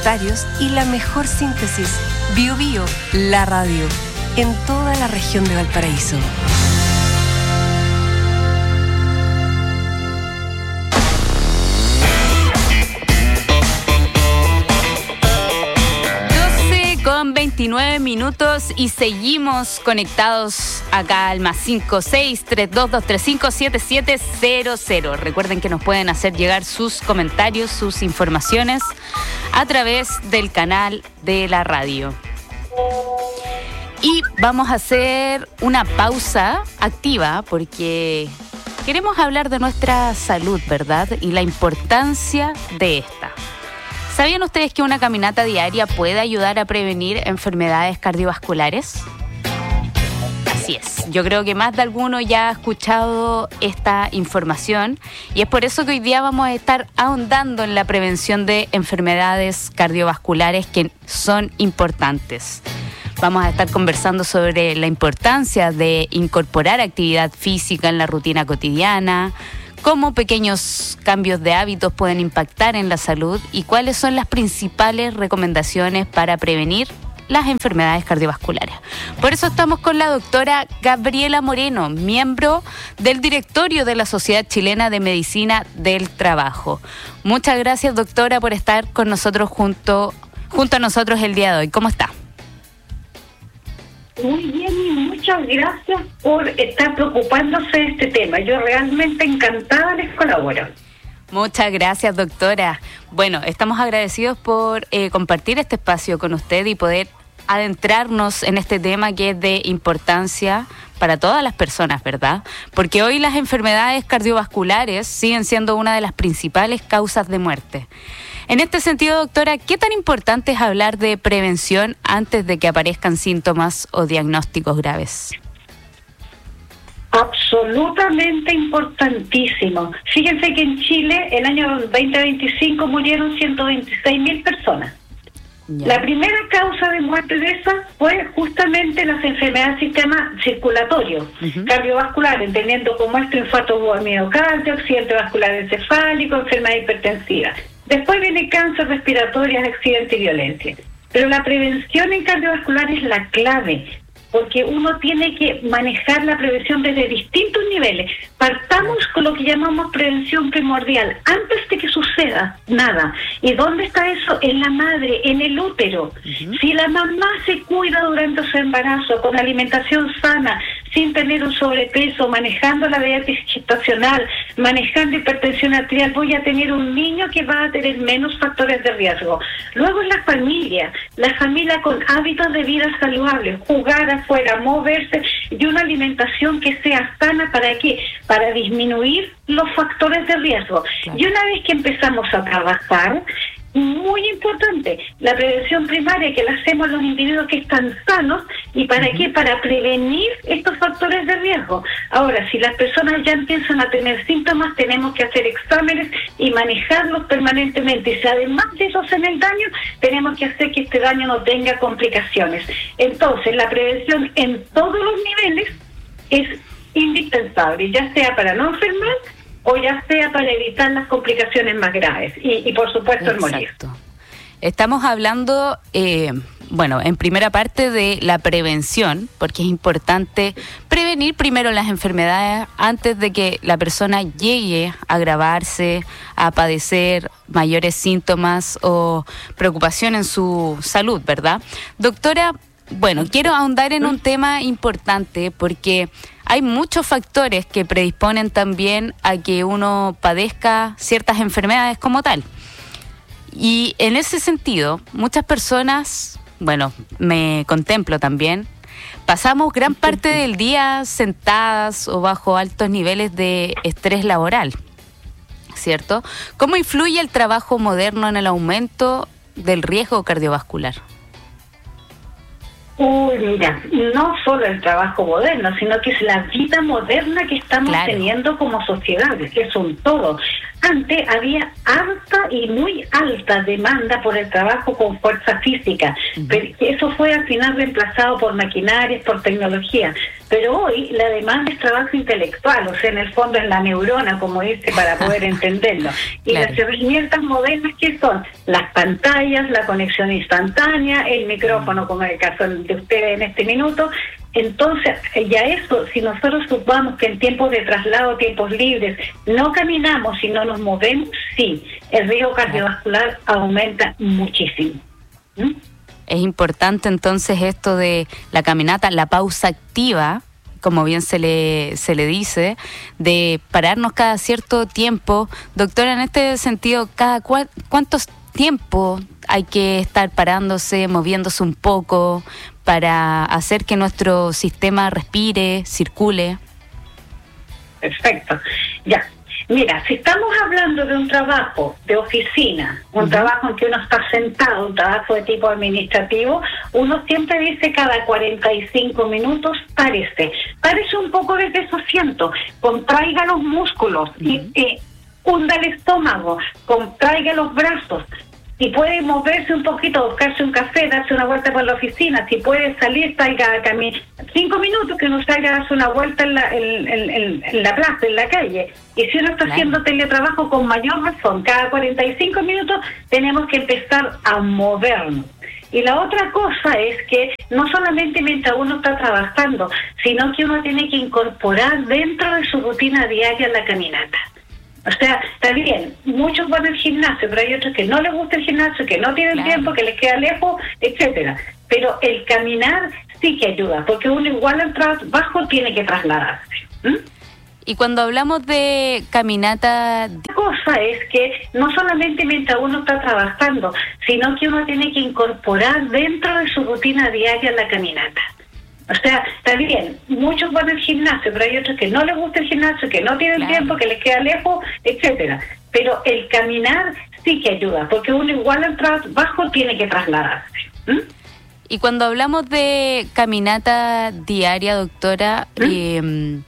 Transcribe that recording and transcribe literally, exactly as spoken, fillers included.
comentarios y la mejor síntesis. Bio Bio, la radio, en toda la región de Valparaíso. Con veintinueve minutos y seguimos conectados acá al más cinco seis tres dos dos tres cinco siete siete cero cero. Recuerden que nos pueden hacer llegar sus comentarios, sus informaciones a través del canal de la radio. Y vamos a hacer una pausa activa porque queremos hablar de nuestra salud, ¿verdad? Y la importancia de esta. ¿Sabían ustedes que una caminata diaria puede ayudar a prevenir enfermedades cardiovasculares? Así es. Yo creo que más de alguno ya ha escuchado esta información y es por eso que hoy día vamos a estar ahondando en la prevención de enfermedades cardiovasculares que son importantes. Vamos a estar conversando sobre la importancia de incorporar actividad física en la rutina cotidiana, cómo pequeños cambios de hábitos pueden impactar en la salud y cuáles son las principales recomendaciones para prevenir las enfermedades cardiovasculares. Por eso estamos con la doctora Gabriela Moreno, miembro del directorio de la Sociedad Chilena de Medicina del Trabajo. Muchas gracias, doctora, por estar con nosotros junto, junto a nosotros el día de hoy. ¿Cómo está? Muy bien y muchas gracias por estar preocupándose de este tema. Yo realmente encantada les colaboro. Muchas gracias, doctora. Bueno, estamos agradecidos por eh, compartir este espacio con usted y poder adentrarnos en este tema que es de importancia para todas las personas, ¿verdad? Porque hoy las enfermedades cardiovasculares siguen siendo una de las principales causas de muerte. En este sentido, doctora, ¿qué tan importante es hablar de prevención antes de que aparezcan síntomas o diagnósticos graves? Absolutamente importantísimo. Fíjense que en Chile, el año veinte veinticinco, murieron ciento veintiséis mil personas. Ya. La primera causa de muerte de esas fue justamente las enfermedades del sistema circulatorio, uh-huh. cardiovascular, entendiendo como esto infarto miocardio, accidente vascular encefálico, enfermedad hipertensiva. Después viene cáncer respiratorio, accidente y violencia. Pero la prevención en cardiovascular es la clave, porque uno tiene que manejar la prevención desde distintos niveles. Partamos con lo que llamamos prevención primordial, antes de que suceda nada. ¿Y dónde está eso? En la madre, en el útero. Uh-huh. Si la mamá se cuida durante su embarazo, con alimentación sana, sin tener un sobrepeso, manejando la diabetes gestacional, manejando hipertensión arterial, voy a tener un niño que va a tener menos factores de riesgo. Luego es la familia, la familia con hábitos de vida saludables, jugar afuera, moverse y una alimentación que sea sana. ¿Para qué? Para disminuir los factores de riesgo. Claro. Y una vez que empezamos a trabajar, muy importante, la prevención primaria que la hacemos los individuos que están sanos. ¿Y para uh-huh. qué? Para prevenir estos factores de riesgo. Ahora, si las personas ya empiezan a tener síntomas, tenemos que hacer exámenes y manejarlos permanentemente. Y si además de eso hacen el daño, tenemos que hacer que este daño no tenga complicaciones. Entonces, la prevención en todos los niveles es indispensable, ya sea para no enfermar o ya sea para evitar las complicaciones más graves y, y por supuesto, el morir. Estamos hablando, eh, bueno, en primera parte de la prevención, porque es importante prevenir primero las enfermedades antes de que la persona llegue a agravarse, a padecer mayores síntomas o preocupación en su salud, ¿verdad? Doctora, bueno, quiero ahondar en un tema importante porque hay muchos factores que predisponen también a que uno padezca ciertas enfermedades como tal. Y en ese sentido, muchas personas, bueno, me contemplo también, pasamos gran parte del día sentadas o bajo altos niveles de estrés laboral, ¿cierto? ¿Cómo influye el trabajo moderno en el aumento del riesgo cardiovascular? Uy, mira, no solo el trabajo moderno, sino que es la vida moderna que estamos claro. teniendo como sociedad, que es un todo. Antes había alta y muy alta demanda por el trabajo con fuerza física, uh-huh. pero eso fue al final reemplazado por maquinarias, por tecnología. Pero hoy la demanda es trabajo intelectual, o sea, en el fondo es la neurona, como dice, para poder entenderlo. Y claro. Las herramientas modernas, ¿qué son? Las pantallas, la conexión instantánea, el micrófono, como en el caso de ustedes en este minuto. Entonces, ya eso, si nosotros supongamos que en tiempos de traslado, tiempos libres, no caminamos y no nos movemos, sí, el riesgo cardiovascular aumenta muchísimo. ¿Mm? Es importante entonces esto de la caminata, la pausa activa, como bien se le se le dice, de pararnos cada cierto tiempo. Doctora, en este sentido, cada cua- ¿cuántos tiempos hay que estar parándose, moviéndose un poco para hacer que nuestro sistema respire, circule? Perfecto. Ya. Mira, si estamos hablando de un trabajo de oficina, un uh-huh. trabajo en que uno está sentado, un trabajo de tipo administrativo, uno siempre dice cada cuarenta y cinco minutos, párese. Párese un poco desde su asiento, contraiga los músculos, uh-huh. y, y hunda el estómago, contraiga los brazos. Si puede moverse un poquito, buscarse un café, darse una vuelta por la oficina, si puede salir, salga a caminar. Cinco minutos que uno salga a darse una vuelta en la, en, en, en la plaza, en la calle. Y si uno está claro. haciendo teletrabajo, con mayor razón, cada cuarenta y cinco minutos tenemos que empezar a movernos. Y la otra cosa es que no solamente mientras uno está trabajando, sino que uno tiene que incorporar dentro de su rutina diaria la caminata. O sea, está bien, muchos van al gimnasio, pero hay otros que no les gusta el gimnasio, que no tienen claro. tiempo, que les queda lejos, etcétera. Pero el caminar sí que ayuda, porque uno igual al trabajo tiene que trasladarse. ¿Mm? Y cuando hablamos de caminata... La cosa es que no solamente mientras uno está trabajando, sino que uno tiene que incorporar dentro de su rutina diaria la caminata. O sea, está bien, muchos van al gimnasio, pero hay otros que no les gusta el gimnasio, que no tienen claro. tiempo, que les queda lejos, etcétera. Pero el caminar sí que ayuda, porque uno igual al trabajo tiene que trasladarse. ¿Mm? Y cuando hablamos de caminata diaria, doctora, ¿Mm? eh,